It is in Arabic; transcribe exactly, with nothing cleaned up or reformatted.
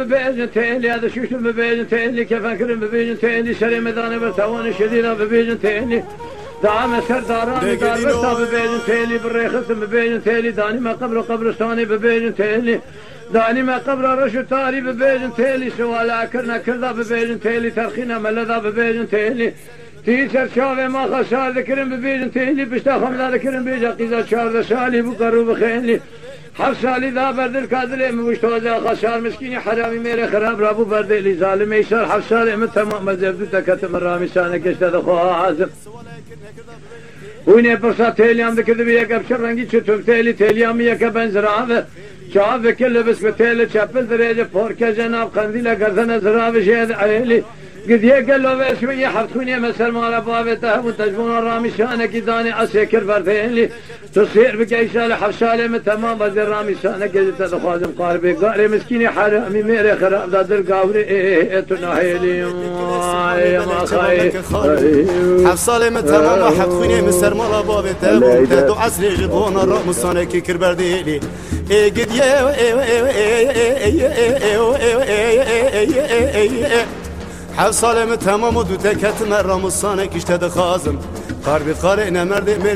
ببيجن تيلي هذا شوش ببيجن تيلي كيف أكرم ببيجن تيلي شري مداني برتوان شديدة ببيجن تيلي دعم سرداران دار برتا ببيجن تيلي بالريخت ببيجن تيلي داني ما قبر قبرستاني ببيجن تيلي داني ما قبر رشو تاري ببيجن تيلي سوالا كرنا كردا ببيجن تيلي ترخينا ملذا ببيجن تيلي تيسر شافي ما خسار ذكرن ببيجن تيلي بشتا خمدا ذكرن بيجا قيزا شار شالي بقرو بخيلي حفصالي ذا برد الكادلي مشتوزا خسار مسكيني حرامي ميري خراب رابو برد اللي ظالم يسار حفصالي من تمام مزبدو تكتم الرامي سانك اشتاد خوها عازم ويني برسا تيليام ذكر بيك ابشر رنگي چطور تيلي تيليام يكا بنزراوه شاف كل بس بتيلي چپل دريجه فوركا جناب قنديلا قردن زراوه شهد عيلي قد يقل له باسمي حفتوني مسل مال بابته وتجبون الرامي شانك داني اسكر بردين تصير بكيسال حفصالي من تمام بدر رامي شانك قلت تخازم قاربي قاري مسكيني حرامي ميري خراب دادر قاوري ايه تناهيلي يا ما خاي حفصالي من تمام حفتوني مسل مال بابته وتدو عسل جبون الرامي شانك كر بردين ايه قد يا حفصالي من تمام ودو تكت مرة مصانك اشتد خازم قاربي قارئنا مرد